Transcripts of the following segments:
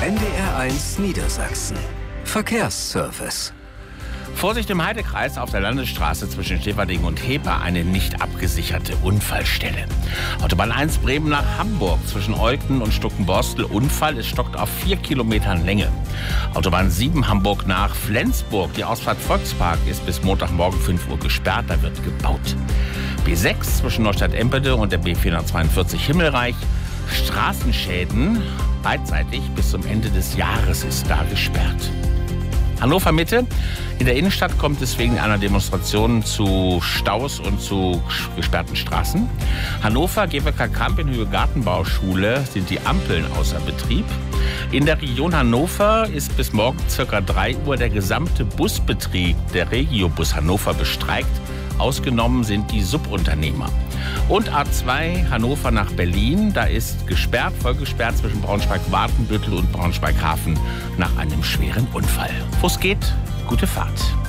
NDR1 Niedersachsen. Verkehrsservice. Vorsicht im Heidekreis auf der Landesstraße zwischen Steverding und Heper eine nicht abgesicherte Unfallstelle. Autobahn 1 Bremen nach Hamburg zwischen Olten und Stuckenborstel Unfall. Es stockt auf 4 Kilometern Länge. Autobahn 7 Hamburg nach Flensburg. Die Ausfahrt Volkspark ist bis Montagmorgen 5 Uhr gesperrt. Da wird gebaut. B6 zwischen Neustadt-Empede und der B442 Himmelreich. Straßenschäden beidseitig bis zum Ende des Jahres ist da gesperrt. Hannover Mitte. In der Innenstadt kommt es wegen einer Demonstration zu Staus und zu gesperrten Straßen. Hannover, GWK Kamp in Höhe Gartenbauschule sind die Ampeln außer Betrieb. In der Region Hannover ist bis morgen ca. 3 Uhr der gesamte Busbetrieb der Regiobus Hannover bestreikt. Ausgenommen sind die Subunternehmer. Und A2 Hannover nach Berlin, da ist gesperrt, voll gesperrt zwischen Braunschweig-Watenbüttel und Braunschweig-Hafen nach einem schweren Unfall. Wo es geht, gute Fahrt.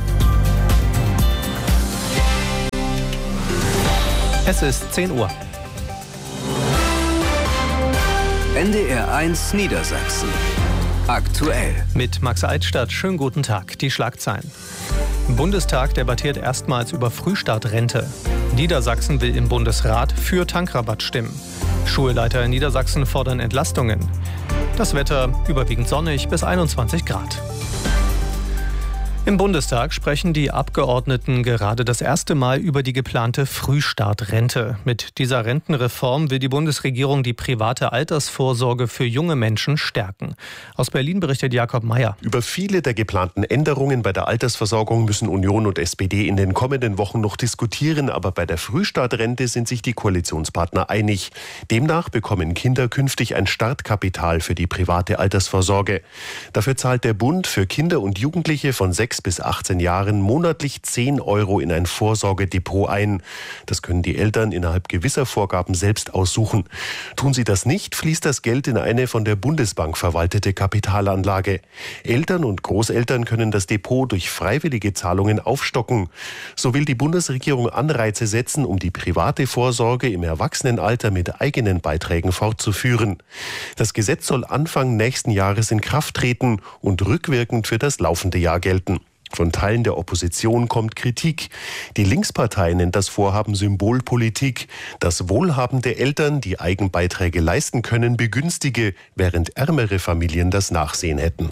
Es ist 10 Uhr. NDR1 Niedersachsen. Aktuell. Mit Max Eichstadt, schönen guten Tag. Die Schlagzeilen. Bundestag debattiert erstmals über Frühstartrente. Niedersachsen will im Bundesrat für Tankrabatt stimmen. Schulleiter in Niedersachsen fordern Entlastungen. Das Wetter überwiegend sonnig bis 21 Grad. Im Bundestag sprechen die Abgeordneten gerade das erste Mal über die geplante Frühstartrente. Mit dieser Rentenreform will die Bundesregierung die private Altersvorsorge für junge Menschen stärken. Aus Berlin berichtet Jakob Mayer. Über viele der geplanten Änderungen bei der Altersversorgung müssen Union und SPD in den kommenden Wochen noch diskutieren. Aber bei der Frühstartrente sind sich die Koalitionspartner einig. Demnach bekommen Kinder künftig ein Startkapital für die private Altersvorsorge. Dafür zahlt der Bund für Kinder und Jugendliche von 6 bis 18 Jahren monatlich 10 € in ein Vorsorgedepot ein. Das können die Eltern innerhalb gewisser Vorgaben selbst aussuchen. Tun sie das nicht, fließt das Geld in eine von der Bundesbank verwaltete Kapitalanlage. Eltern und Großeltern können das Depot durch freiwillige Zahlungen aufstocken. So will die Bundesregierung Anreize setzen, um die private Vorsorge im Erwachsenenalter mit eigenen Beiträgen fortzuführen. Das Gesetz soll Anfang nächsten Jahres in Kraft treten und rückwirkend für das laufende Jahr gelten. Von Teilen der Opposition kommt Kritik. Die Linkspartei nennt das Vorhaben Symbolpolitik, das wohlhabende Eltern die Eigenbeiträge leisten können, begünstige, während ärmere Familien das Nachsehen hätten.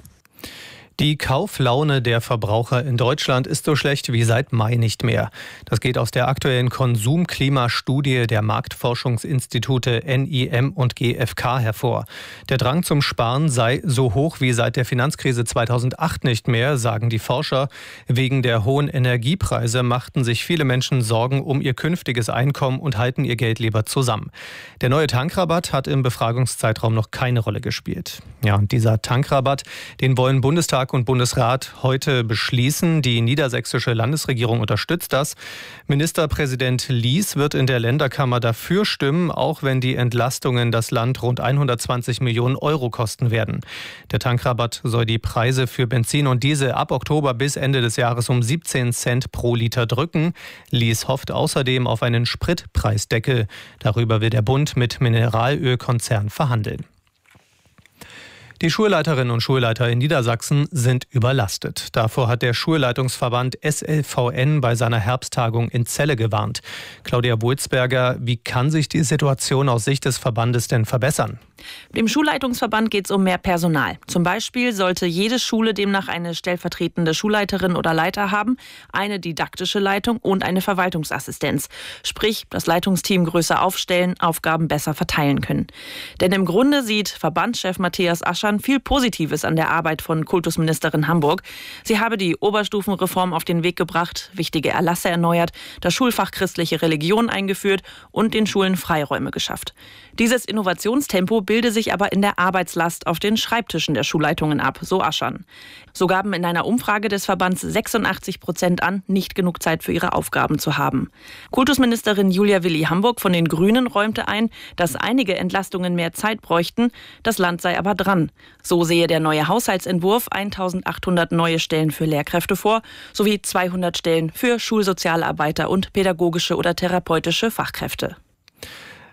Die Kauflaune der Verbraucher in Deutschland ist so schlecht wie seit Mai nicht mehr. Das geht aus der aktuellen Konsumklimastudie der Marktforschungsinstitute NIM und GfK hervor. Der Drang zum Sparen sei so hoch wie seit der Finanzkrise 2008 nicht mehr, sagen die Forscher. Wegen der hohen Energiepreise machten sich viele Menschen Sorgen um ihr künftiges Einkommen und halten ihr Geld lieber zusammen. Der neue Tankrabatt hat im Befragungszeitraum noch keine Rolle gespielt. Ja, und dieser Tankrabatt, den wollen Bundestag und Bundesrat heute beschließen. Die niedersächsische Landesregierung unterstützt das. Ministerpräsident Lies wird in der Länderkammer dafür stimmen, auch wenn die Entlastungen das Land rund 120 Millionen € kosten werden. Der Tankrabatt soll die Preise für Benzin und Diesel ab Oktober bis Ende des Jahres um 17 Cent pro Liter drücken. Lies hofft außerdem auf einen Spritpreisdeckel. Darüber will der Bund mit Mineralölkonzern verhandeln. Die Schulleiterinnen und Schulleiter in Niedersachsen sind überlastet. Davor hat der Schulleitungsverband SLVN bei seiner Herbsttagung in Celle gewarnt. Claudia Wulzberger, wie kann sich die Situation aus Sicht des Verbandes denn verbessern? Dem Schulleitungsverband geht es um mehr Personal. Zum Beispiel sollte jede Schule demnach eine stellvertretende Schulleiterin oder Leiter haben, eine didaktische Leitung und eine Verwaltungsassistenz. Sprich, das Leitungsteam größer aufstellen, Aufgaben besser verteilen können. Denn im Grunde sieht Verbandschef Matthias Aschan viel Positives an der Arbeit von Kultusministerin Hamburg. Sie habe die Oberstufenreform auf den Weg gebracht, wichtige Erlasse erneuert, das Schulfach christliche Religion eingeführt und den Schulen Freiräume geschafft. Dieses Innovationstempo bilde sich aber in der Arbeitslast auf den Schreibtischen der Schulleitungen ab, so Aschan. So gaben in einer Umfrage des Verbands 86% an, nicht genug Zeit für ihre Aufgaben zu haben. Kultusministerin Julia Willi Hamburg von den Grünen räumte ein, dass einige Entlastungen mehr Zeit bräuchten, das Land sei aber dran. So sehe der neue Haushaltsentwurf 1.800 neue Stellen für Lehrkräfte vor, sowie 200 Stellen für Schulsozialarbeiter und pädagogische oder therapeutische Fachkräfte.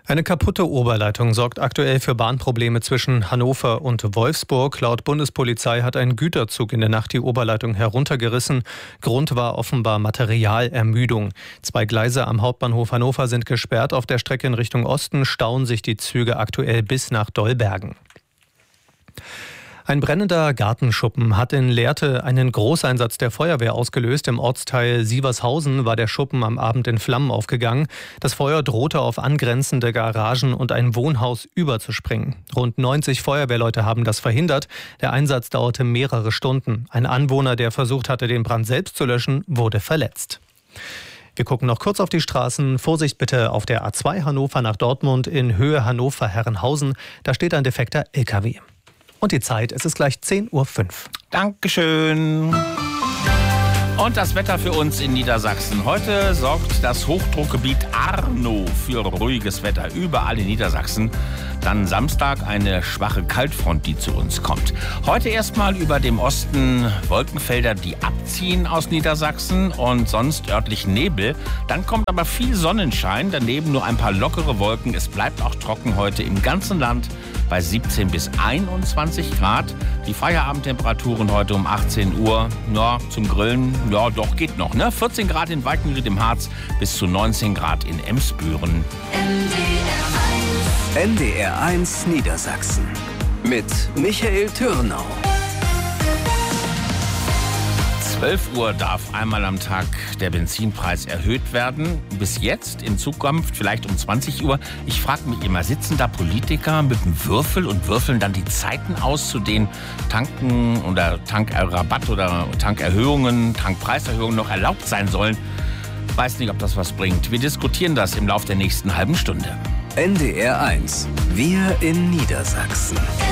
Eine kaputte Oberleitung sorgt aktuell für Bahnprobleme zwischen Hannover und Wolfsburg. Laut Bundespolizei hat ein Güterzug in der Nacht die Oberleitung heruntergerissen. Grund war offenbar Materialermüdung. 2 Gleise am Hauptbahnhof Hannover sind gesperrt. Auf der Strecke in Richtung Osten stauen sich die Züge aktuell bis nach Dollbergen. Ein brennender Gartenschuppen hat in Lehrte einen Großeinsatz der Feuerwehr ausgelöst. Im Ortsteil Sievershausen war der Schuppen am Abend in Flammen aufgegangen. Das Feuer drohte auf angrenzende Garagen und ein Wohnhaus überzuspringen. Rund 90 Feuerwehrleute haben das verhindert. Der Einsatz dauerte mehrere Stunden. Ein Anwohner, der versucht hatte, den Brand selbst zu löschen, wurde verletzt. Wir gucken noch kurz auf die Straßen. Vorsicht bitte auf der A2 Hannover nach Dortmund in Höhe Hannover-Herrenhausen. Da steht ein defekter LKW. Und die Zeit, es ist gleich 10:05 Uhr. Dankeschön. Und das Wetter für uns in Niedersachsen. Heute sorgt das Hochdruckgebiet Arno für ruhiges Wetter überall in Niedersachsen. Dann Samstag eine schwache Kaltfront, die zu uns kommt. Heute erstmal über dem Osten Wolkenfelder, die abziehen aus Niedersachsen und sonst örtlich Nebel. Dann kommt aber viel Sonnenschein, daneben nur ein paar lockere Wolken. Es bleibt auch trocken heute im ganzen Land bei 17 bis 21 Grad. Die Feierabendtemperaturen heute um 18 Uhr, ja, zum Grillen, ja doch geht noch, ne? 14 Grad in Walkenried im Harz bis zu 19 Grad in Emsbüren. NDR 1 Niedersachsen mit Michael Türnau. 12 Uhr darf einmal am Tag der Benzinpreis erhöht werden. Bis jetzt, in Zukunft vielleicht um 20 Uhr. Ich frage mich immer, sitzen da Politiker mit einem Würfel und würfeln dann die Zeiten aus, zu denen Tanken oder Tankrabatt oder Tankerhöhungen, Tankpreiserhöhungen noch erlaubt sein sollen? Weiß nicht, ob das was bringt. Wir diskutieren das im Laufe der nächsten halben Stunde. NDR 1. Wir in Niedersachsen.